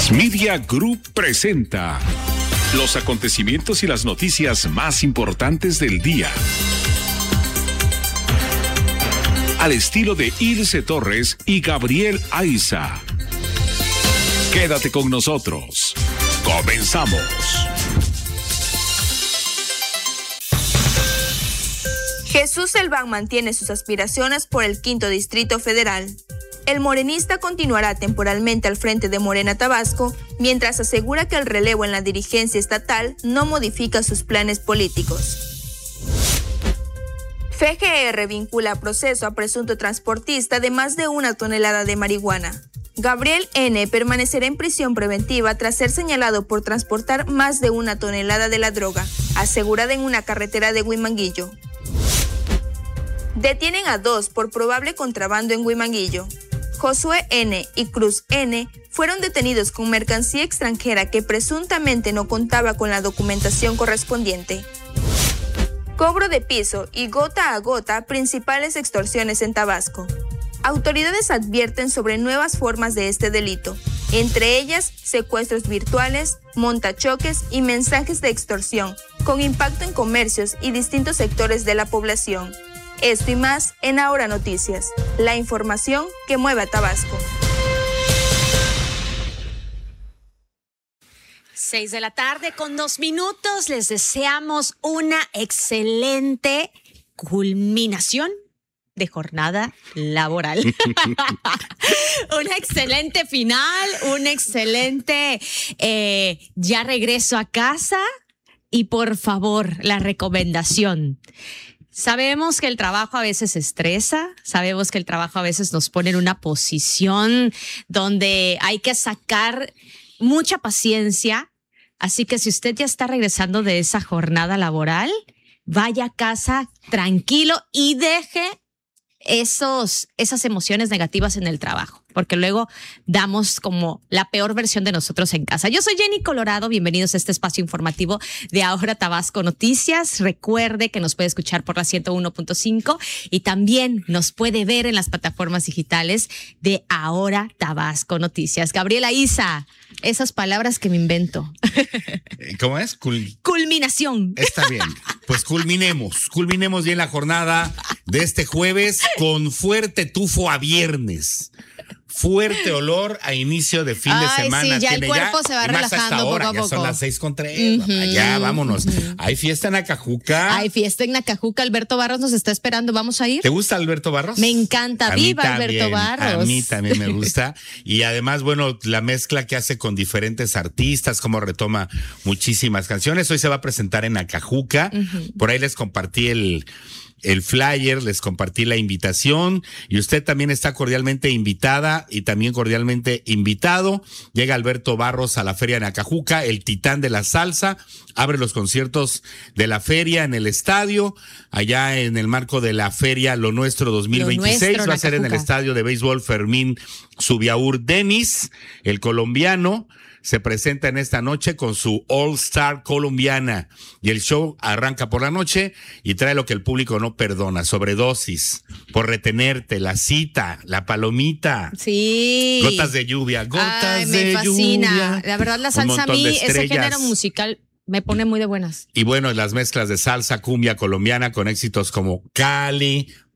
Media Group presenta los acontecimientos y las noticias más importantes del día. Al estilo de Ilse Torres y Gabriel Aiza. Quédate con nosotros. Comenzamos. Jesús Elván mantiene sus aspiraciones por el 5º Distrito Federal. El morenista continuará temporalmente al frente de Morena Tabasco, mientras asegura que el relevo en la dirigencia estatal no modifica sus planes políticos. FGR vincula a proceso a presunto transportista de más de 1 tonelada de marihuana. Gabriel N. permanecerá en prisión preventiva tras ser señalado por transportar más de 1 tonelada de la droga, asegurada en una carretera de Huimanguillo. Detienen a 2 por probable contrabando en Huimanguillo. Josué N. y Cruz N. fueron detenidos con mercancía extranjera que presuntamente no contaba con la documentación correspondiente. Cobro de piso y gota a gota, principales extorsiones en Tabasco. Autoridades advierten sobre nuevas formas de este delito, entre ellas secuestros virtuales, montachoques y mensajes de extorsión, con impacto en comercios y distintos sectores de la población. Esto y más en Ahora Noticias, la información que mueve a Tabasco. 6 de la tarde con 2 minutos. Les deseamos una excelente culminación de jornada laboral. Una excelente final, un excelente ya regreso a casa. Y por favor, la recomendación. Sabemos que el trabajo a veces estresa, sabemos que el trabajo a veces nos pone en una posición donde hay que sacar mucha paciencia. Así que si usted ya está regresando de esa jornada laboral, vaya a casa tranquilo y deje esas emociones negativas en el trabajo, porque luego damos como la peor versión de nosotros en casa. Yo soy Jenny Colorado, bienvenidos a este espacio informativo de Ahora Tabasco Noticias. Recuerde que nos puede escuchar por la 101.5 y también nos puede ver en las plataformas digitales de Ahora Tabasco Noticias. Gabriela Aiza, esas palabras que me invento. ¿Cómo es? Culminación. Está bien, pues culminemos bien la jornada de este jueves con fuerte tufo a viernes. Fuerte olor a inicio de fin de semana. Sí, ya el cuerpo se va relajando poco a poco. Ya son las 6:03. Ya, vámonos. Hay fiesta en Acajuca. Hay fiesta en Acajuca. Alberto Barros nos está esperando. ¿Vamos a ir? ¿Te gusta Alberto Barros? Me encanta. ¡Viva Alberto Barros! A mí también me gusta. Y además, bueno, la mezcla que hace con diferentes artistas, cómo retoma muchísimas canciones. Hoy se va a presentar en Acajuca. Por ahí les compartí el flyer, les compartí la invitación y usted también está cordialmente invitada y también cordialmente invitado. Llega Alberto Barros a la feria en Acajuca, el titán de la salsa, abre los conciertos de la feria en el estadio, allá en el marco de la feria Lo Nuestro 2026, va a ser en el estadio de béisbol Fermín Zubiaur Denis, el colombiano. Se presenta en esta noche con su All Star colombiana y el show arranca por la noche y trae lo que el público no perdona: sobredosis, por retenerte, la cita, la palomita, sí, gotas de lluvia, gotas me de fascina. lluvia. La verdad, la salsa a mí, ese género musical me pone muy de buenas. Y bueno, las mezclas de salsa, cumbia colombiana con éxitos como Cali,